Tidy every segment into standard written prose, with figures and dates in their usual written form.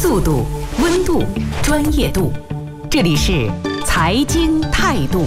速度、温度、专业度。这里是财经态度。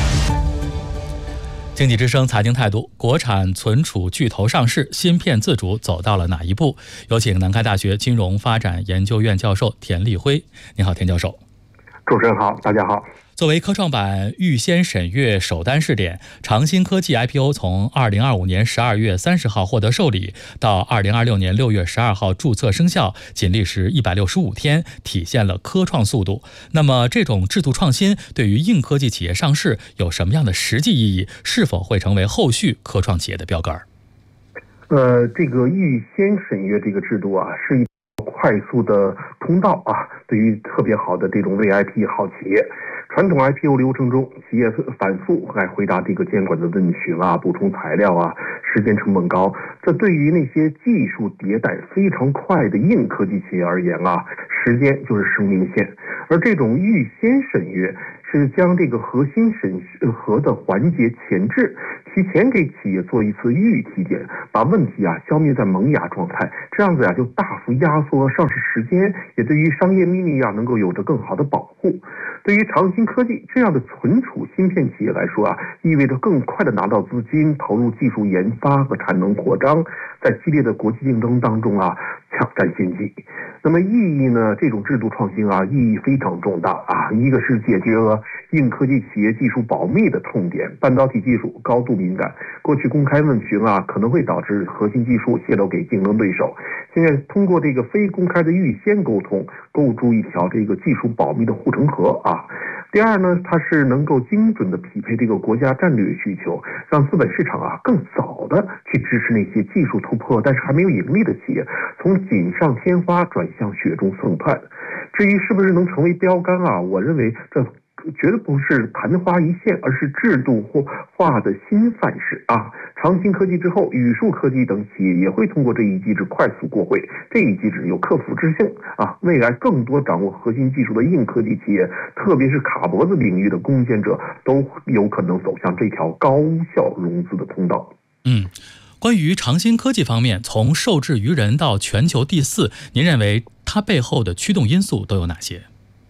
经济之声财经态度，国产存储巨头上市，芯片自主走到了哪一步？有请南开大学金融发展研究院教授田立辉。你好，田教授。 主持人好，大家好。 作为科创板预先审阅首单试点，长鑫科技 IPO 从2025年12月30号获得受理，到2026年6月12号注册生效，仅历时165天，体现了科创速度。那么，这种制度创新对于硬科技企业上市有什么样的实际意义？是否会成为后续科创企业的标杆？ 这个预先审阅这个制度啊，是一快速的通道啊，对于特别好的这种 VIP 好企业。传统 IPO 流程中，企业反复来回答这个监管的问询啊，补充材料啊，时间成本高。这对于那些技术迭代非常快的硬科技企业而言啊，时间就是生命线。而这种预先审阅是将这个核心审核的环节前置，提前给企业做一次预体检，把问题啊消灭在萌芽状态，这样子啊就大幅压缩上市时间，也对于商业秘密啊能够有着更好的保护。对于长鑫科技这样的存储芯片企业来说啊，意味着更快的拿到资金，投入技术研发和产能扩张，在激烈的国际竞争当中啊抢占先机。那么意义呢？这种制度创新啊，意义非常重大啊！一个是解决了硬科技企业技术保密的痛点，半导体技术高度敏感，过去公开问询啊，可能会导致核心技术泄露给竞争对手。现在通过这个非公开的预先沟通，构筑一条这个技术保密的护城河啊。第二呢，它是能够精准的匹配这个国家战略需求，让资本市场啊更早的去支持那些技术突破但是还没有盈利的企业，从锦上添花转向雪中送炭。至于是不是能成为标杆啊，我认为这绝对不是昙花一现，而是制度化的新范式啊！长鑫科技之后，宇树科技等企业也会通过这一机制快速过会，这一机制有可复制性啊！未来更多掌握核心技术的硬科技企业，特别是卡脖子领域的攻坚者，都有可能走向这条高效融资的通道。 关于长鑫科技方面，从受制于人到全球第4，您认为它背后的驱动因素都有哪些？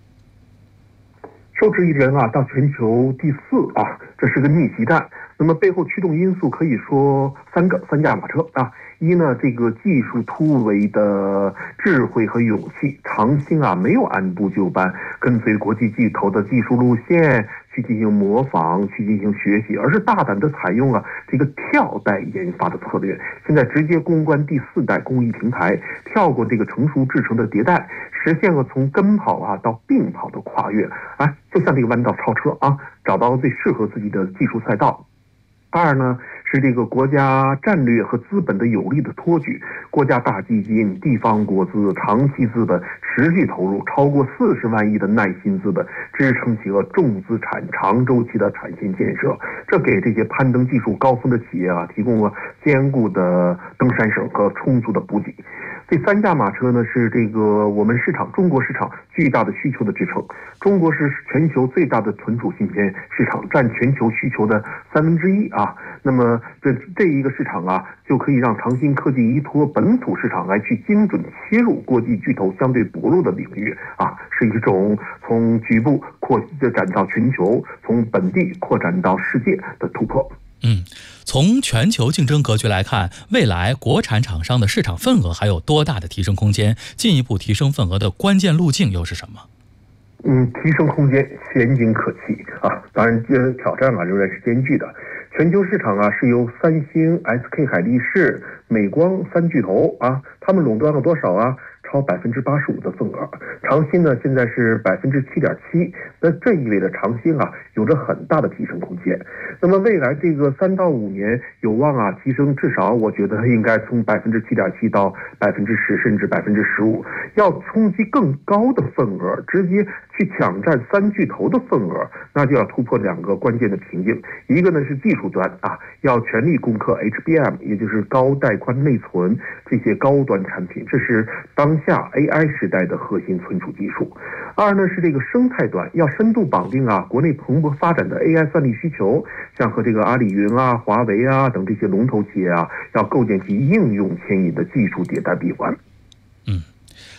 受制于人啊，到全球第4啊，这是个逆袭战。那么背后驱动因素可以说三驾马车啊。一呢，这个技术突围的智慧和勇气，长鑫啊没有按部就班，跟随国际巨头的技术路线去进行模仿，去进行学习，而是大胆的采用了这个跳代研发的策略。现在直接攻关第4代工艺平台，跳过这个成熟制成的迭代，实现了从跟跑啊到并跑的跨越，就像这个弯道超车啊，找到最适合自己的技术赛道。二呢，是这个国家战略和资本的有力的托举，国家大基金、地方国资、长期资本持续投入超过40万亿的耐心资本，支撑起了重资产、长周期的产线建设。这给这些攀登技术高峰的企业啊，提供了坚固的登山绳和充足的补给。第3驾马车呢，是这个我们中国市场巨大的需求的支撑。中国是全球最大的存储芯片市场，占全球需求的1/3啊。那么这一个市场啊，就可以让长鑫科技依托本土市场来去精准切入国际巨头相对薄弱的领域啊，是一种从局部扩展到全球，从本地扩展到世界的突破。 从全球竞争格局来看，未来国产厂商的市场份额还有多大的提升空间？进一步提升份额的关键路径又是什么？ 提升空间前景可期啊！当然，挑战啊仍然是艰巨的。全球市场啊是由三星、SK 海力士、美光3巨头啊，他们垄断了多少啊？超85%的份额。长鑫呢现在是7.7%，那这意味着长鑫啊有着很大的提升空间。那么未来这个3到5年有望啊提升，至少我觉得应该从7.7%到10%甚至15%，要冲击更高的份额，直接去抢占3巨头的份额，那就要突破2个关键的瓶颈。一个呢是技术端啊，要全力攻克 HBM， 也就是高带宽内存这些高端产品，这是当下 AI 时代的核心存储技术。二呢是这个生态端，要深度绑定啊国内蓬勃发展的 AI 算力需求，像和这个阿里云啊、华为啊等这些龙头企业啊，要构建起应用牵引的技术迭代闭环。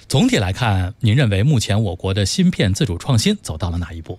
总体来看，您认为目前我国的芯片自主创新走到了哪一步？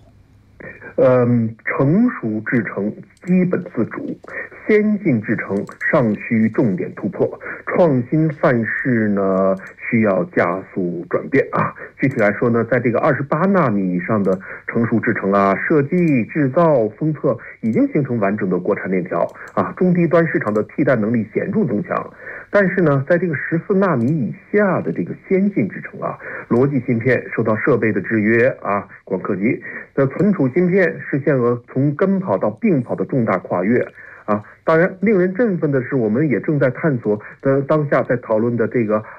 成熟制程基本自主，先进制程尚需重点突破，创新范式呢需要加速转变啊。具体来说呢，在这个28纳米以上的成熟制程啊，设计、制造、封测已经形成完整的国产链条啊，中低端市场的替代能力显著增强。但是呢，在这个14纳米以下的这个先进制程啊，逻辑芯片受到设备的制约啊，光刻机的存储芯片实现了从跟跑到并跑的重大跨越啊。当然，令人振奋的是，我们也正在探索的当下在讨论的这个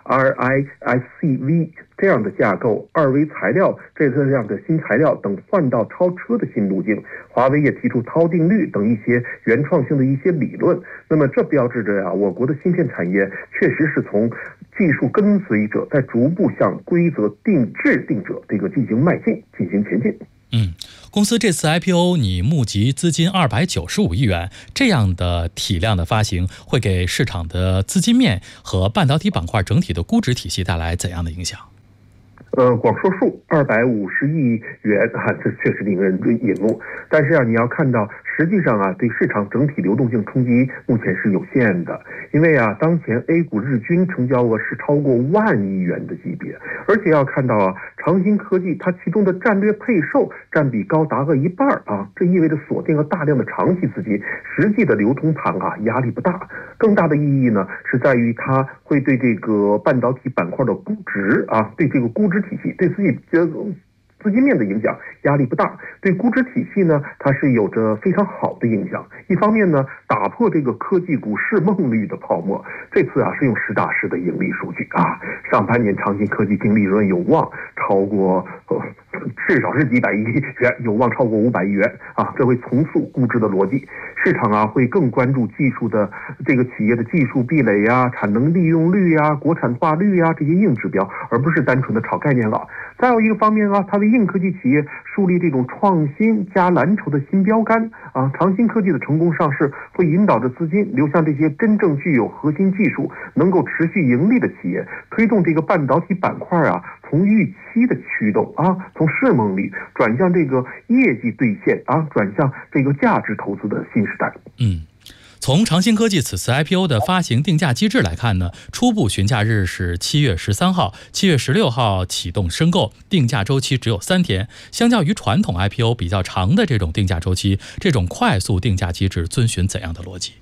RISC-V 这样的架构、二维材料这样的新材料等换道超车的新路径。华为也提出涛定律等一些原创性的一些理论。那么这标志着我国的芯片产业确实是从技术跟随者在逐步向规则制定者这个进行迈进，进行前进。 公司这次 IPO 你募集资金295亿元，这样的体量的发行会给市场的资金面和半导体板块整体的估值体系带来怎样的影响？ 光说数250亿元这确实令人引目。但是你要看到，实际上对市场整体流动性冲击目前是有限的，因为当前 A 股日均成交额是超过10000亿元的级别，而且要看到长鑫科技它其中的战略配售占比高达个一半这意味着锁定了大量的长期资金，实际的流通盘压力不大。更大的意义呢是在于它会对这个半导体板块的估值对这个估值体系对自己资金面的影响压力不大，对估值体系呢它是有着非常好的影响。一方面呢，打破这个科技股市梦率的泡沫，这次是用实打实的盈利数据上半年长鑫科技净利润有望超过至少是几百亿元，有望超过500亿元这会重塑估值的逻辑。市场会更关注技术的这个企业的技术壁垒产能利用率国产化率这些硬指标，而不是单纯的炒概念了。再有一个方面它为硬科技企业树立这种创新加蓝筹的新标杆长鑫科技的成功上市会引导着资金流向这些真正具有核心技术能够持续盈利的企业，推动这个半导体板块从预期的驱动从市梦率转向这个业绩兑现转向这个价值投资的新时代。 从长鑫科技此次 IPO 的发行定价机制来看呢，初步询价日是7月13号，7月16号启动申购，定价周期只有3天。相较于传统 IPO 比较长的这种定价周期，这种快速定价机制遵循怎样的逻辑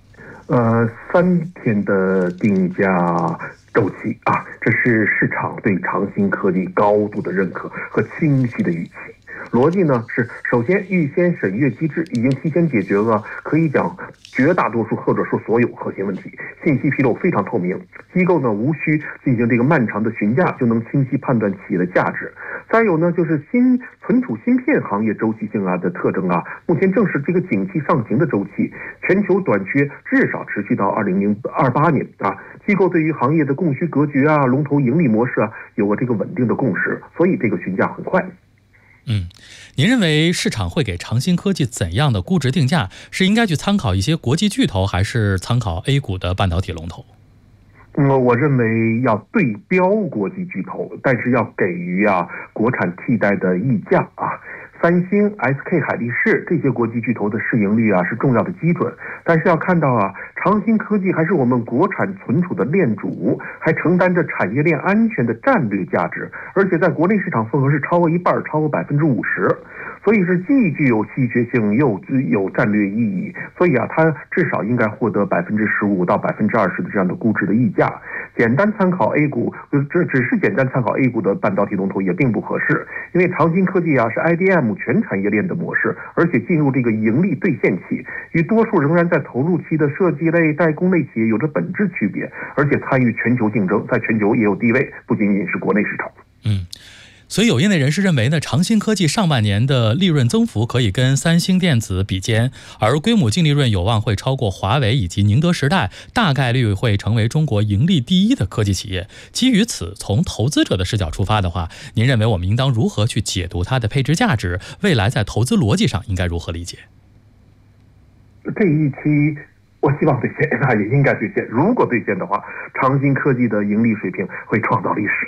？3天的定价周期这是市场对长鑫科技高度的认可和清晰的预期。逻辑呢是，首先预先审阅机制已经提前解决了可以讲绝大多数或者说所有核心问题，信息披露非常透明，机构呢无需进行这个漫长的询价就能清晰判断企业的价值。再有呢就是存储芯片行业周期性的特征目前正是这个景气上行的周期，全球短缺至少持续到2028年机构对于行业的供需格局龙头盈利模式有了这个稳定的共识，所以这个询价很快。 您认为市场会给长鑫科技怎样的估值定价？是应该去参考一些国际巨头，还是参考 A 股的半导体龙头？ 我认为要对标国际巨头，但是要给予国产替代的溢价三星、SK 海力士这些国际巨头的市盈率是重要的基准，但是要看到长鑫科技还是我们国产存储的链主，还承担着产业链安全的战略价值，而且在国内市场份额是超过一半，超过50%，所以是既具有稀缺性又有战略意义，所以它至少应该获得15%到20%的这样的估值的溢价。简单参考 A 股，只是简单参考 A 股的半导体龙头也并不合适，因为长鑫科技是 IDM 全产业链的模式，而且进入这个盈利兑现期，与多数仍然在投入期的设计类、代工类企业有着本质区别，而且参与全球竞争，在全球也有地位，不仅仅是国内市场。 所以有业内人士认为呢，长鑫科技上半年的利润增幅可以跟三星电子比肩，而规模净利润有望会超过华为以及宁德时代，大概率会成为中国盈利第一的科技企业。基于此，从投资者的视角出发的话，您认为我们应当如何去解读它的配置价值？未来在投资逻辑上应该如何理解？ 这一期我希望兑现，也应该兑现。如果兑现的话，长鑫科技的盈利水平会创造历史。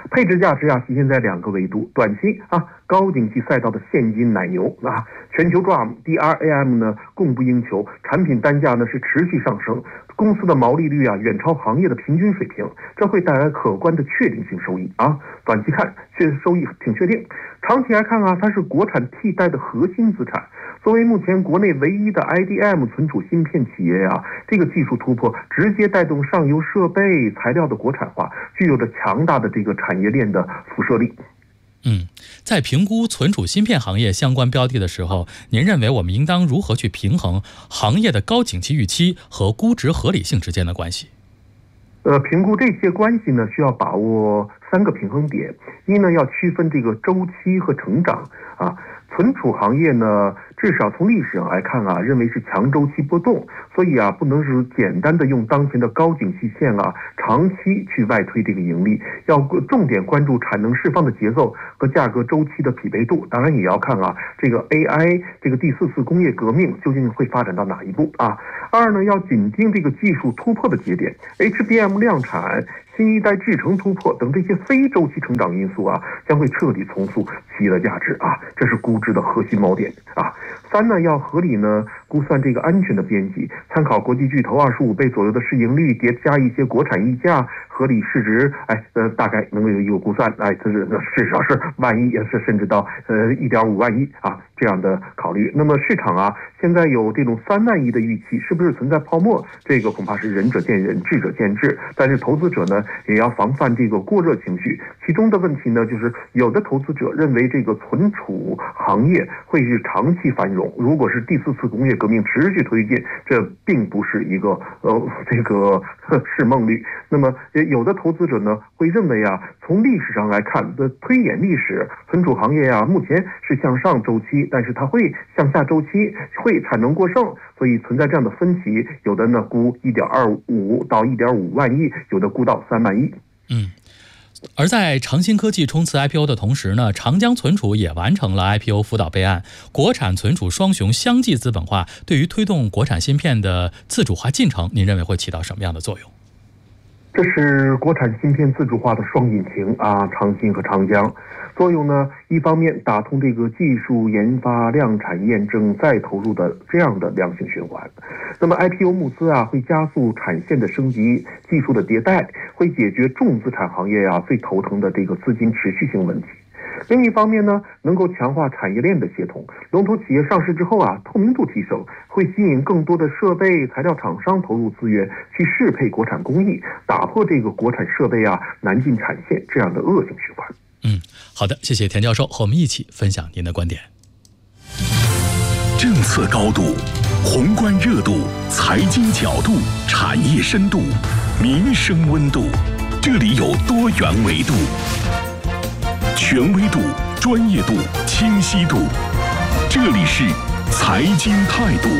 配置价值啊体现在2个维度：短期啊高景气赛道的现金奶牛啊，全球 DRAM 呢供不应求，产品单价呢是持续上升，公司的毛利率啊远超行业的平均水平，这会带来可观的确定性收益啊。短期看收益挺确定，长期来看啊，它是国产替代的核心资产。作为目前国内唯一的 IDM 存储芯片企业啊，这个技术突破直接带动上游设备材料的国产化，具有着强大的这个产业链的辐射力。 在评估存储芯片行业相关标的的时候，您认为我们应当如何去平衡行业的高景气预期和估值合理性之间的关系？ 评估这些关系呢，需要把握3个平衡点。一呢，要区分这个周期和成长啊。存储行业呢，至少从历史上来看啊，认为是强周期波动，所以啊，不能是简单的用当前的高景气线啊，长期去外推这个盈利，要重点关注产能释放的节奏和价格周期的匹配度。当然也要看啊，这个 AI 这个第4次工业革命究竟会发展到哪一步啊。2呢，要紧盯这个技术突破的节点 ，HBM 量产、新一代制程突破等这些非周期成长因素啊，将会彻底重塑企业的价值啊，这是估值的核心锚点啊。3呢，要合理呢估算这个安全的边际，参考国际巨头25倍左右的市盈率，叠加一些国产溢价，合理市值，大概能够有一个估算，这是至少是万亿，也是甚至到1.5万亿啊这样的考虑。那么市场啊，现在有这种3万亿的预期，是不是存在泡沫？这个恐怕是仁者见仁，智者见智。但是投资者呢，也要防范这个过热情绪。其中的问题呢，就是有的投资者认为这个存储行业会是长期繁荣，如果是第4次工业革命持续推进，这并不是一个这个是梦率。那么有的投资者呢会认为啊，从历史上来看的推演历史，存储行业啊目前是向上周期，但是它会向下周期，会产能过剩，所以存在这样的分歧。有的呢估1.25到1.5万亿，有的估到3万亿。 而在长鑫科技冲刺 IPO 的同时呢，长江存储也完成了 IPO 辅导备案，国产存储双雄相继资本化，对于推动国产芯片的自主化进程，您认为会起到什么样的作用？ 这是国产芯片自主化的双引擎啊，长鑫和长江。作用呢，一方面打通这个技术研发、量产验证再投入的这样的良性循环。那么 IPO 募资啊，会加速产线的升级、技术的迭代，会解决重资产行业啊最头疼的这个资金持续性问题。另一方面呢，能够强化产业链的协同，龙头企业上市之后啊，透明度提升，会吸引更多的设备材料厂商投入资源去适配国产工艺，打破这个国产设备啊难进产线这样的恶性循环。 好的，谢谢田教授和我们一起分享您的观点。 政策高度、宏观热度、财经角度、产业深度、民生温度，这里有多元维度，权威度、专业度、清晰度，这里是财经态度。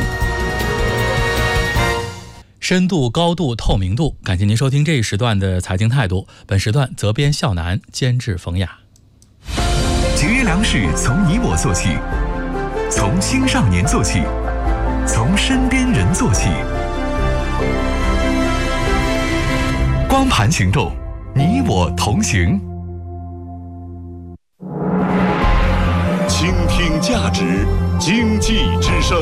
深度、高度、透明度，感谢您收听这一时段的财经态度。本时段责编笑南，监制冯雅。 节约粮食从你我做起，从青少年做起，从身边人做起。光盘行动，你我同行。 倾听价值，经济之声。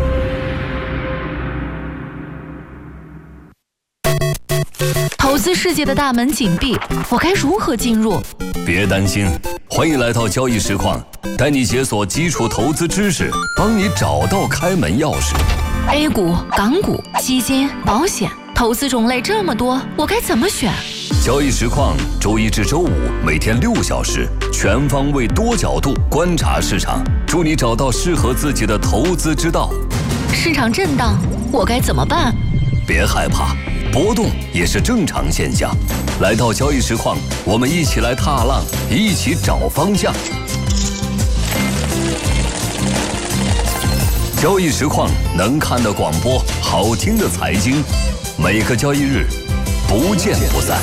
投资世界的大门紧闭，我该如何进入？ 别担心，欢迎来到交易实况，带你解锁基础投资知识，帮你找到开门钥匙。 A 股、港股、基金、保险，投资种类这么多，我该怎么选？ 交易实况周一至周五每天6小时，全方位多角度观察市场，助你找到适合自己的投资之道。 市场震荡，我该怎么办？ 别害怕，波动也是正常现象。来到交易实况，我们一起来踏浪，一起找方向。交易实况能看的广播，好听的财经，每个交易日不见不散。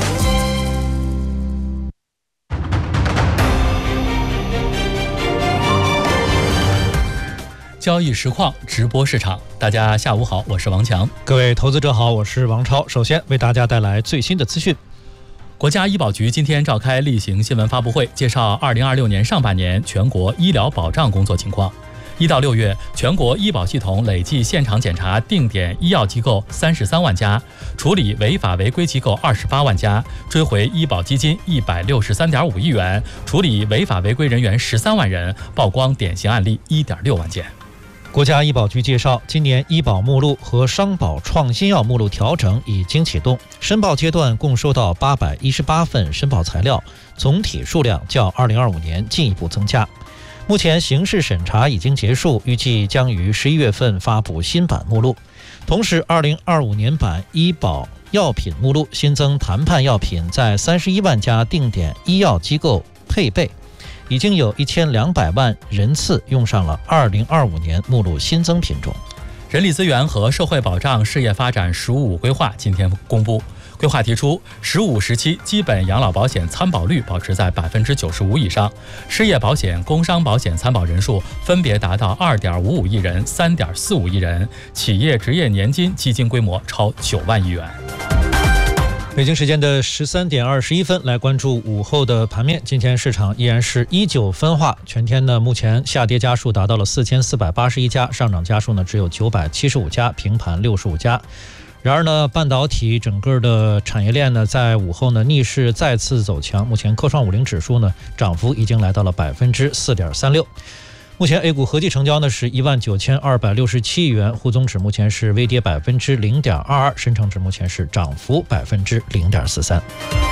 交易实况直播市场，大家下午好，我是王强。 各位投资者好，我是王超。首先为大家带来最新的资讯。 国家医保局今天召开例行新闻发布会，介绍2026年上半年全国医疗保障工作情况。1到6月，全国医保系统累计现场检查定点医药机构33万家，处理违法违规机构28万家，追回医保基金163.5亿元，处理违法违规人员13万人，曝光典型案例1.6万件。 国家医保局介绍，今年医保目录和商保创新药目录调整已经启动，申报阶段共收到818份申报材料，总体数量较2025年进一步增加。目前形式审查已经结束，预计将于11月份发布新版目录。同时，2025年版医保药品目录新增谈判药品在31万家定点医药机构配备。已经有1200万人次用上了2025年目录新增品种。 人力资源和社会保障事业发展“十五五”规划今天公布，规划提出15时期基本养老保险参保率保持在95%以上，失业保险、工伤保险参保人数分别达到2.55亿人、3.45亿人，企业职业年金基金规模超9万亿元。 北京时间的13点21分，来关注午后的盘面。今天市场依然是依旧分化，全天呢目前下跌家数达到了4481家，上涨家数呢只有975家，平盘65家。然而呢，半导体整个的产业链呢在午后呢逆势再次走强，目前科创50指数呢涨幅已经来到了4.36%。目前 A 股合计成交呢是19267亿元，沪综指目前是微跌0.22%，深成指目前是涨幅0.43%。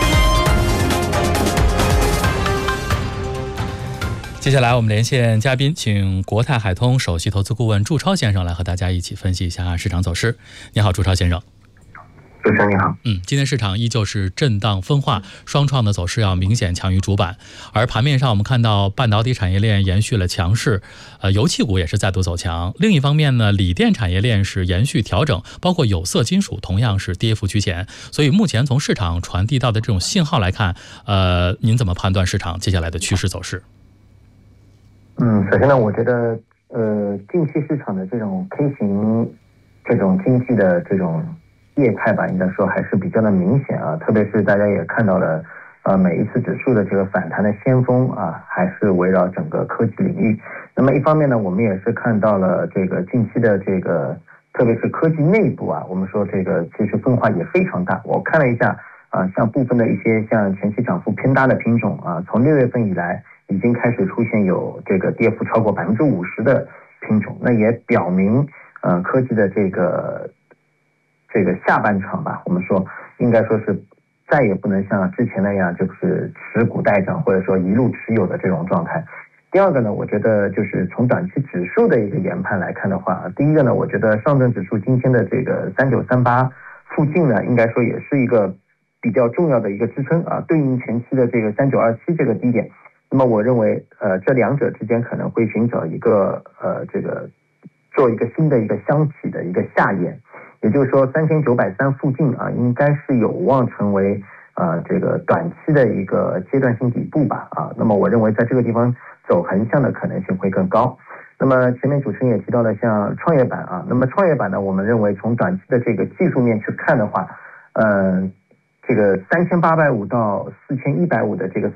接下来我们连线嘉宾，请国泰海通首席投资顾问祝超先生来和大家一起分析一下市场走势。你好，祝超先生。 主持人你好。 今天市场依旧是震荡分化，双创的走势要明显强于主板。而盘面上我们看到半导体产业链延续了强势，油气股也是再度走强。另一方面呢，锂电产业链是延续调整，包括有色金属同样是跌幅趋前。所以目前从市场传递到的这种信号来看，您怎么判断市场接下来的趋势走势？ 首先呢，我觉得近期市场的这种 K 型这种经济的这种业态吧，应该说还是比较的明显啊，特别是大家也看到了，每一次指数的这个反弹的先锋啊，还是围绕整个科技领域。那么一方面呢，我们也是看到了这个近期的这个，特别是科技内部啊，我们说这个其实分化也非常大。我看了一下啊，像部分的一些像前期涨幅偏大的品种啊，从6月份以来已经开始出现有这个跌幅超过50%的品种，那也表明科技的这个下半场吧，我们说应该说是再也不能像之前那样就是持股待涨，或者说一路持有的这种状态。第二个呢，我觉得就是从短期指数的一个研判来看的话，第一个呢，我觉得上证指数今天的这个3938附近呢，应该说也是一个比较重要的一个支撑啊，对应前期的这个3927这个低点。那么我认为这两者之间可能会寻找一个这个做一个新的一个箱体的一个下沿，也就是说3930附近啊，应该是有望成为这个短期的一个阶段性底部吧啊。那么我认为在这个地方走横向的可能性会更高。那么前面主持人也提到了像创业板啊，那么创业板呢，我们认为从短期的这个技术面去看的话，这个3850到4150的这个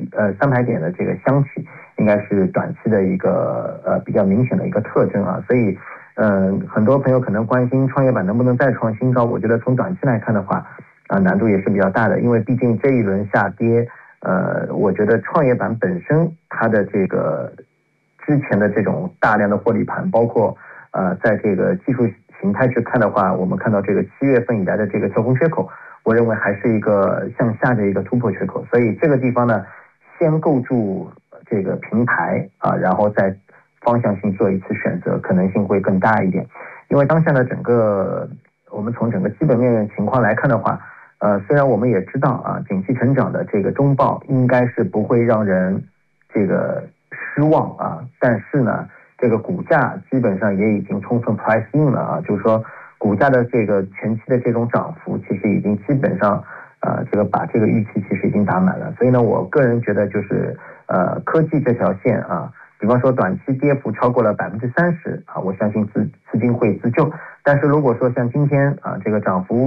300点的这个箱体，应该是短期的一个比较明显的一个特征啊。所以很多朋友可能关心创业板能不能再创新高，我觉得从短期来看的话难度也是比较大的，因为毕竟这一轮下跌我觉得创业板本身它的这个之前的这种大量的获利盘，包括在这个技术形态去看的话，我们看到这个7月份以来的这个跳空缺口，我认为还是一个向下的一个突破缺口，所以这个地方呢，先构筑这个平台啊，然后再方向性做一次选择，可能性会更大一点。因为当下的我们从整个基本面情况来看的话，虽然我们也知道啊，景气成长的这个中报应该是不会让人这个失望啊，但是呢，这个股价基本上也已经充分 price in 了啊，就是说股价的这个前期的这种涨幅，其实已经基本上这个把这个预期其实已经打满了。所以呢，我个人觉得就是科技这条线啊，比方说短期跌幅超过了30%啊，我相信资金会自救。但是如果说像今天啊这个涨幅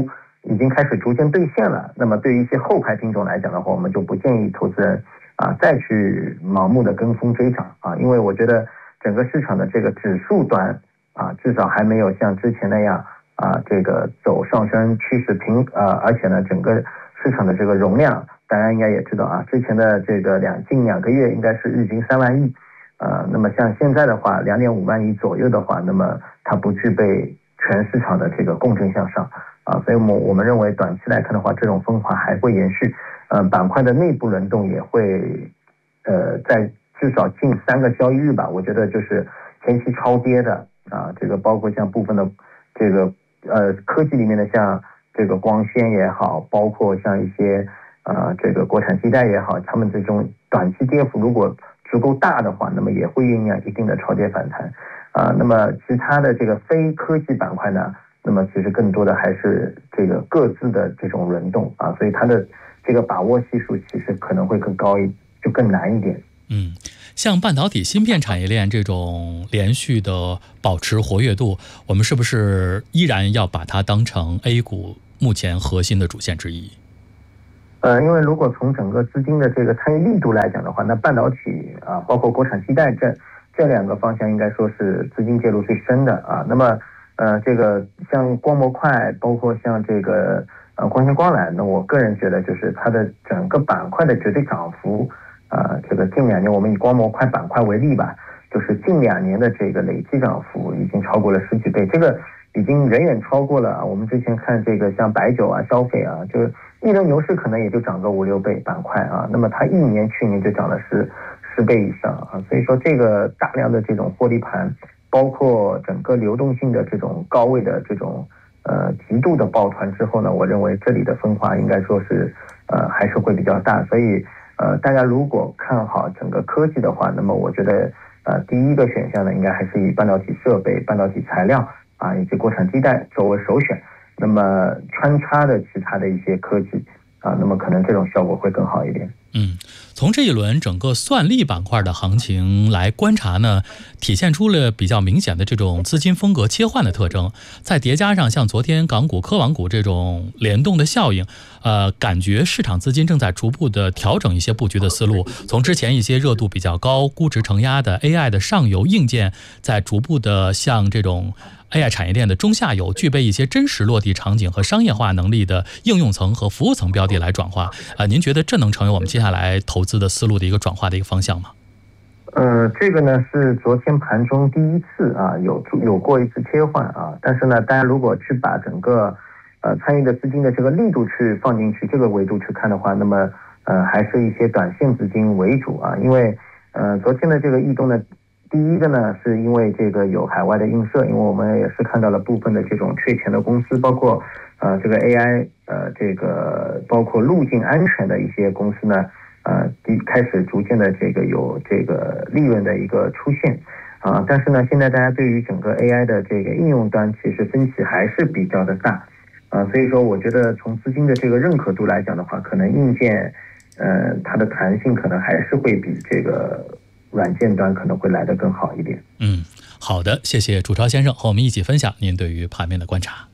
已经开始逐渐兑现了。那么对于一些后排品种来讲的话，我们就不建议投资人再去盲目的跟风追涨因为我觉得整个市场的这个指数端至少还没有像之前那样这个走上升趋势而且呢整个市场的这个容量，大家应该也知道之前的这个近2个月应该是日均3万亿那么像现在的话2.5万亿左右的话，那么它不具备全市场的这个共振向上所以我们认为短期来看的话，这种分化还会延续板块的内部轮动也会在至少近3个交易日吧，我觉得就是前期超跌的这个包括像部分的这个科技里面的像这个光纤也好，包括像一些这个国产基带也好，他们这种短期跌幅如果足够大的话，那么也会酝酿一定的超跌反弹那么其他的这个非科技板块呢，那么其实更多的还是这个各自的这种轮动所以它的这个把握系数其实可能会更高就更难一点。 像半导体芯片产业链这种连续的保持活跃度，我们是不是依然要把它当成 A 股目前核心的主线之一？ 因为如果从整个资金的这个参与力度来讲的话，那半导体包括国产基带这2个方向应该说是资金介入最深的那么这个像光模块，包括像这个光纤光缆，那我个人觉得就是它的整个板块的绝对涨幅这个近2年，我们以光模块板块为例吧，就是近2年的这个累计涨幅已经超过了10几倍，这个已经远远超过了我们之前看这个像白酒消费就是一轮牛市可能也就涨个5、6倍板块那么它去年就涨了10倍以上所以说这个大量的这种获利盘，包括整个流动性的这种高位的这种极度的抱团之后呢，我认为这里的分化应该说是还是会比较大，所以大家如果看好整个科技的话，那么我觉得第一个选项呢，应该还是以半导体设备、半导体材料以及国产基带作为首选，那么穿插的其他的一些科技那么可能这种效果会更好一点。 从这一轮整个算力板块的行情来观察呢，体现出了比较明显的这种资金风格切换的特征，再叠加上像昨天港股、科网股这种联动的效应，感觉市场资金正在逐步的调整一些布局的思路，从之前一些热度比较高、估值承压的 AI 的上游硬件，在逐步的向这种AI 产业链的中下游，具备一些真实落地场景和商业化能力的应用层和服务层标的来转化您觉得这能成为我们接下来投资的思路的一个转化的一个方向吗？ 这个呢是昨天盘中第一次有过一次切换但是呢，大家如果去把整个参与的资金的这个力度去放进去这个维度去看的话，那么还是一些短线资金为主因为昨天的这个异动呢，第一个呢是因为这个有海外的映射，因为我们也是看到了部分的这种确钱的公司，包括这个 AI 这个包括路径安全的一些公司呢开始逐渐的这个有这个利润的一个出现但是呢，现在大家对于整个 AI 的这个应用端其实分歧还是比较的大所以说我觉得从资金的这个认可度来讲的话，可能硬件它的弹性可能还是会比这个软件端可能会来得更好一点。 好的，谢谢楚超先生和我们一起分享您对于盘面的观察。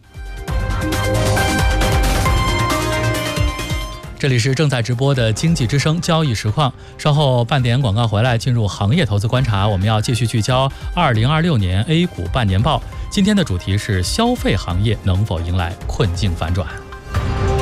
这里是正在直播的经济之声交易实况，稍后半点广告回来，进入行业投资观察，我们要继续聚焦2026年 A 股半年报。今天的主题是消费行业能否迎来困境反转。